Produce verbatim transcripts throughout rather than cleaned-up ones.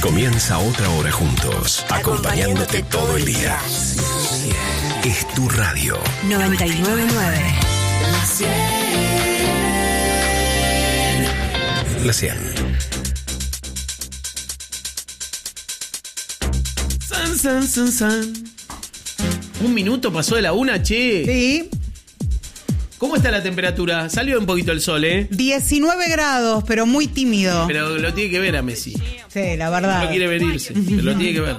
Comienza otra hora juntos, acompañándote todo el día. Es tu radio. noventa y nueve punto nueve. La cien. San, san, san, san. Un minuto pasó de la una, che. Sí. ¿Cómo está la temperatura? Salió un poquito el sol, ¿eh? diecinueve grados, pero muy tímido. Pero lo tiene que ver a Messi. Sí, la verdad. No quiere venirse, pero lo tiene que ver.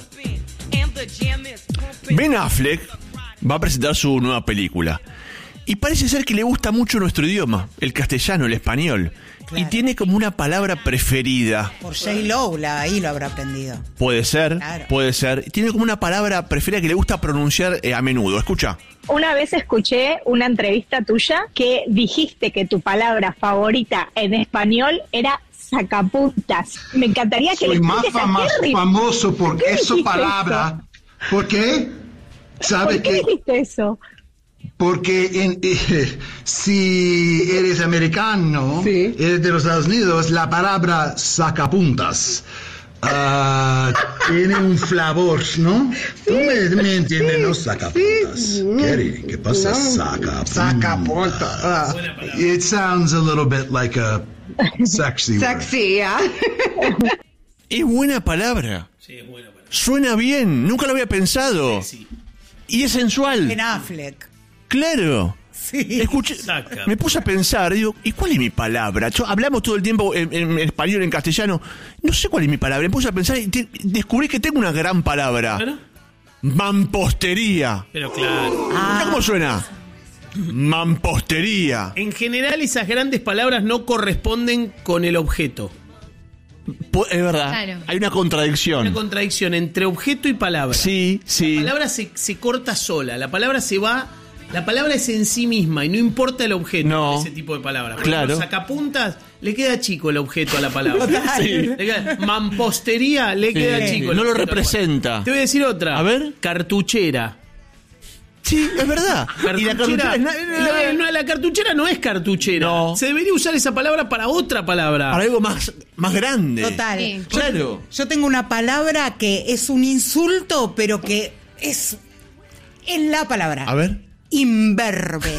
Ben Affleck va a presentar su nueva película. Y parece ser que le gusta mucho nuestro idioma, el castellano, el español. Claro. Y tiene como una palabra preferida. Por J-Lo, la- ahí lo habrá aprendido. Puede ser, Claro. puede ser. Tiene como una palabra preferida que le gusta pronunciar eh, a menudo. Escucha. Una vez escuché una entrevista tuya que dijiste que tu palabra favorita en español era sacapuntas. Me encantaría que Soy le más expliques a fama- Kerry. famoso por ¿Por qué esa dijiste palabra. ¿Por qué? ¿Sabe ¿Por qué qué? dijiste eso? Porque en, eh, si eres americano, Sí. eres de los Estados Unidos, la palabra sacapuntas ah, tiene un flavor, ¿no? Tú me, me entiendes, ¿no? Sacapuntas. Kerry, ¿qué pasa? Sacapuntas. Sacapuntas. Ah. It sounds a little bit like a sexy word. Sexy, ¿ah? Es buena palabra. Sí, es bueno. Para... Suena bien. Nunca lo había pensado. Sí. Y es sensual. Ben Affleck. Claro. Sí. Escuché, Saca. me puse a pensar, digo, ¿y cuál es mi palabra? Yo, hablamos todo el tiempo en, en español, en castellano. No sé cuál es mi palabra. Me puse a pensar y te- descubrí que tengo una gran palabra. ¿Bueno? Mampostería. Pero claro. ¿Mira cómo suena? Mampostería. En general, esas grandes palabras no corresponden con el objeto. Po- Es verdad. Claro. Hay una contradicción. Una contradicción entre objeto y palabra. Sí, sí. La palabra se, se corta sola. La palabra se va. La palabra es en sí misma y no importa el objeto No. de ese tipo de palabras. Por Claro. ejemplo, sacapuntas, le queda chico el objeto a la palabra. Sí. Le queda- mampostería, le queda Sí. chico. el No lo objeto a la palabra. representa. Te voy a decir otra. A ver. Cartuchera. Sí, es verdad. Y la cartuchera es na- No, no, la cartuchera no es cartuchera. No. Se debería usar esa palabra para otra palabra. para algo más, más grande. Total. Sí. Claro. Yo tengo una palabra que es un insulto, pero que es, es la palabra. A ver. Imberbe.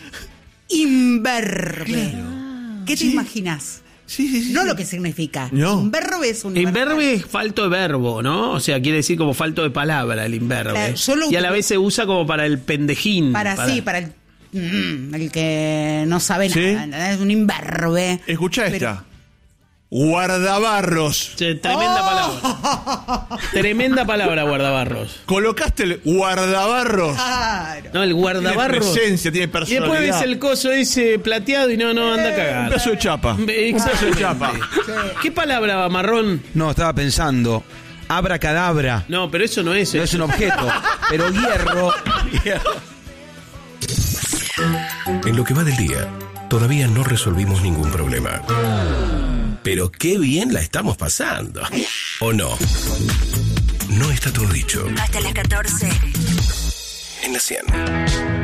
Imberbe. ¿Qué te imaginas? Sí, sí, sí. No sí. lo que significa. No. Imberbe es un Imberbe es falto de verbo, ¿no? O sea, quiere decir como falto de palabra el imberbe. Claro, yo lo y a la utilizo- vez se usa como para el pendejín. Para, sí, para el, mm, el que no sabe Sí. nada. ¿entendés? Es un imberbe. Escucha Pero- esta. Guardabarros. Sí, tremenda palabra. Tremenda palabra, guardabarros. Colocaste el guardabarros. Claro. No, el guardabarros. Tiene presencia, tiene Y después personalidad. ves el coso ese plateado y no, no, anda a Un cagar. pedazo de chapa. Un pedazo de chapa. ¿Qué palabra va, marrón? No, estaba pensando. Abracadabra. No, pero eso no es. No es un objeto, pero hierro. En lo que va del día, todavía no resolvimos ningún problema. Pero qué bien la estamos pasando. ¿O no? No está todo dicho. Hasta las catorce. En la cien.